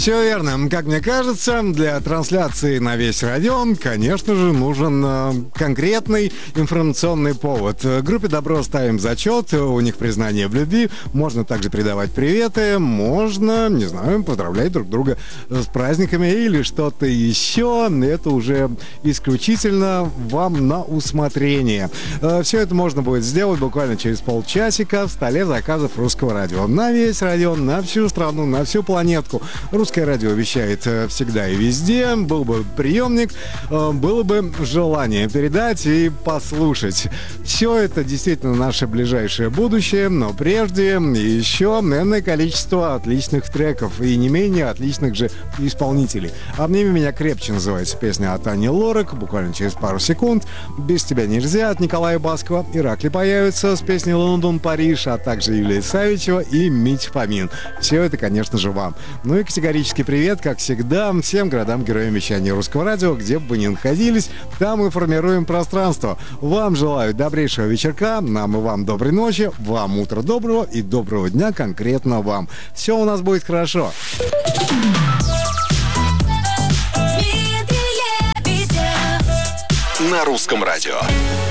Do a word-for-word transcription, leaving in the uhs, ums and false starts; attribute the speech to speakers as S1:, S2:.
S1: Все верно. Как мне кажется, для трансляции на весь район, конечно же, нужен э, конкретный информационный повод. Группе «Добро» ставим зачет, у них признание в любви. Можно также передавать приветы, можно, не знаю, поздравлять друг друга с праздниками или что-то еще. Это уже исключительно вам на усмотрение. Э, все это можно будет сделать буквально через полчасика в столе заказов Русского радио. На весь район, на всю страну, на всю планетку. Русское радио вещает всегда и везде. Был бы приемник, было бы желание передать и послушать. Все это действительно наше ближайшее будущее, но прежде еще энное количество отличных треков и не менее отличных же исполнителей. «Обними меня крепче» называется песня от Ани Лорак, буквально через пару секунд. «Без тебя нельзя» от Николая Баскова. Иракли появится с песней «Лондон, Париж», а также Юлия Савичева и Митя Фомин. Все это, конечно же, вам. Ну и категорический привет, как всегда, всем городам-героям вещания Русского радио, где бы вы ни находились, там мы формируем пространство. Вам желаю добрейшего вечерка, нам и вам доброй ночи, вам утра доброго и доброго дня конкретно вам. Все у нас будет хорошо.
S2: На Русском радио.